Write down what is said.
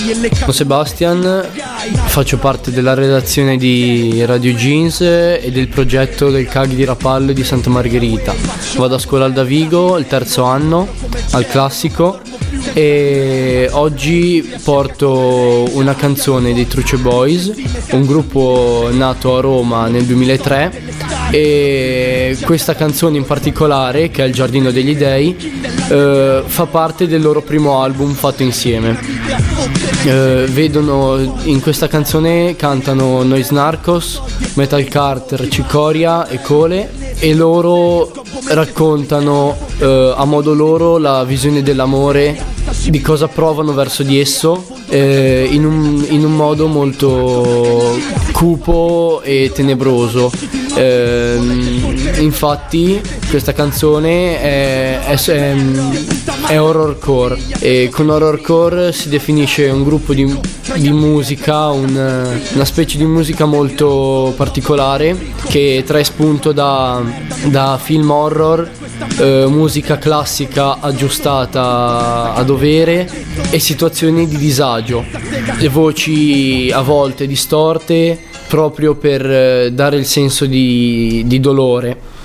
Sono Sebastian, faccio parte della redazione di Radio Jeans e del progetto del CAG di Rapallo e di Santa Margherita. Vado a scuola al Davigo, il terzo anno, al classico, e oggi porto una canzone dei Truce Boys, un gruppo nato a Roma nel 2003, e questa canzone in particolare, che è Il Giardino degli Dei, fa parte del loro primo album fatto insieme. Vedono in questa canzone, cantano Noise Narcos, Metal Carter, Cicoria e Cole, e loro raccontano a modo loro la visione dell'amore, di cosa provano verso di esso, in un modo molto cupo e tenebroso. Infatti questa canzone è horrorcore, e con horrorcore si definisce un gruppo di musica, una specie di musica molto particolare che trae spunto da film horror, musica classica aggiustata a dovere e situazioni di disagio, le voci a volte distorte proprio per dare il senso di dolore.